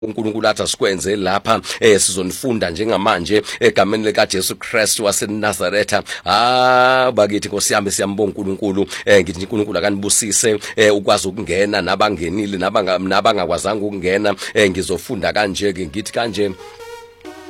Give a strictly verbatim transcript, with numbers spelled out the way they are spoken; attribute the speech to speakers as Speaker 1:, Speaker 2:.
Speaker 1: uNkulunkulu athi asikwenze lapha eh sizonifunda njengamanje egameni lika Jesu Kristu waseNazaretha. Ah bakithi Nkosi yami siyambonga uNkulunkulu eh ngithi uNkulunkulu akanibusise eh ukwazi ukungena nabangenile nabanga nabangakwazanga ukungena eh ngizofunda kanje ke ngithi kanje